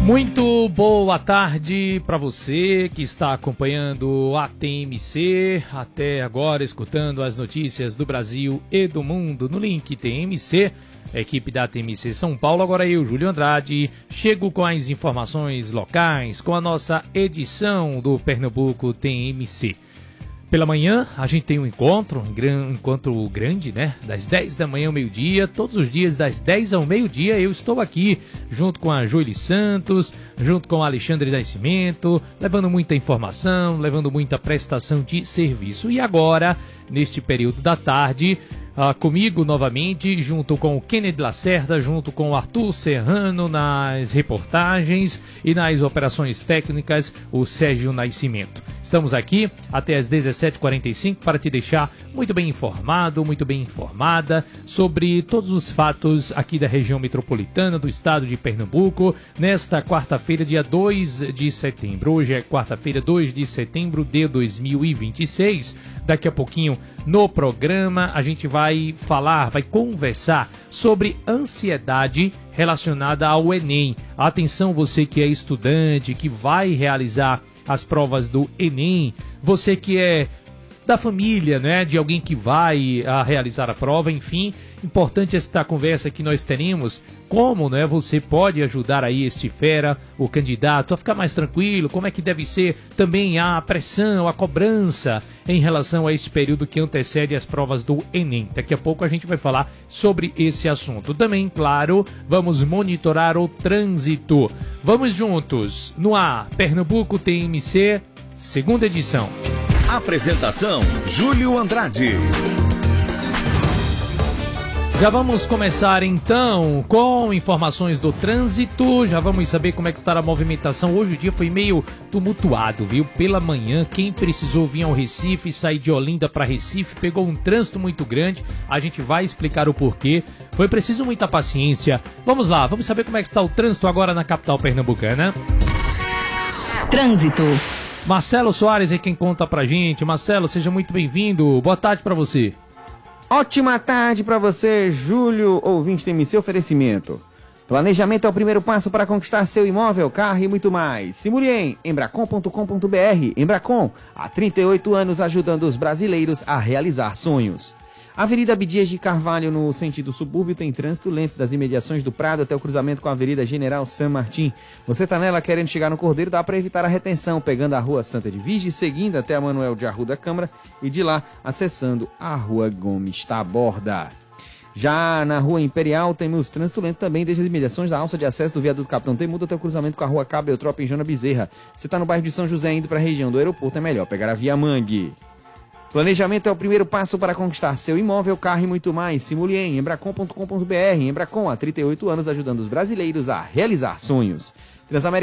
Muito boa tarde para você que está acompanhando a TMC, até agora escutando as notícias do Brasil e do mundo no link TMC, a equipe da TMC São Paulo. Agora eu, Júlio Andrade, chego com as informações locais, com a nossa edição do Pernambuco TMC. Pela manhã, a gente tem um encontro grande, né? Das 10 da manhã ao meio-dia, todos os dias das 10 ao meio-dia, eu estou aqui, junto com a Joeli Santos, junto com o Alexandre Nascimento, levando muita informação, levando muita prestação de serviço. E agora, neste período da tarde, comigo novamente, junto com o Kennedy Lacerda, junto com o Arthur Serrano nas reportagens e nas operações técnicas, o Sérgio Nascimento. Estamos aqui até as 17h45 para te deixar muito bem informado, muito bem informada sobre todos os fatos aqui da região metropolitana do estado de Pernambuco, nesta quarta-feira, dia 2 de setembro. Hoje é quarta-feira, 2 de setembro de 2026. Daqui a pouquinho no programa a gente vai conversar sobre ansiedade relacionada ao Enem. Atenção, você que é estudante, que vai realizar as provas do Enem, você que é da família, né, de alguém que vai realizar a prova, enfim, importante esta conversa que nós teremos, como, né, você pode ajudar aí este fera, o candidato, a ficar mais tranquilo, como é que deve ser também a pressão, a cobrança em relação a esse período que antecede as provas do Enem. Daqui a pouco a gente vai falar sobre esse assunto. Também, claro, vamos monitorar o trânsito. Vamos juntos no ar, Pernambuco TMC, segunda edição. Apresentação, Júlio Andrade. Já vamos começar então com informações do trânsito, já vamos saber como é que está a movimentação. Hoje o dia foi meio tumultuado, viu? Pela manhã, quem precisou vir ao Recife, sair de Olinda para Recife, pegou um trânsito muito grande, a gente vai explicar o porquê. Foi preciso muita paciência. Vamos lá, vamos saber como é que está o trânsito agora na capital pernambucana. Trânsito. Marcelo Soares é quem conta pra gente. Marcelo, seja muito bem-vindo. Boa tarde pra você. Ótima tarde pra você, Júlio, ouvinte TMC. Oferecimento. Planejamento é o primeiro passo para conquistar seu imóvel, carro e muito mais. Simule em embracon.com.br. Embracon, há 38 anos ajudando os brasileiros a realizar sonhos. A Avenida Abdias de Carvalho, no sentido subúrbio, tem trânsito lento das imediações do Prado até o cruzamento com a Avenida General San Martín. Você tá nela querendo chegar no Cordeiro, dá para evitar a retenção, pegando a Rua Santa de Virgem, seguindo até a Manuel de Arruda Câmara e de lá acessando a Rua Gomes Taborda. Já na Rua Imperial temos trânsito lento também desde as imediações da alça de acesso do viaduto Capitão Temudo até o cruzamento com a Rua Cabo Eutrópia em Joana Bezerra. Você tá no bairro de São José indo para a região do aeroporto, é melhor pegar a Via Mangue. Planejamento é o primeiro passo para conquistar seu imóvel, carro e muito mais. Simule em embracon.com.br. Embracon, há 38 anos ajudando os brasileiros a realizar sonhos. Transamérica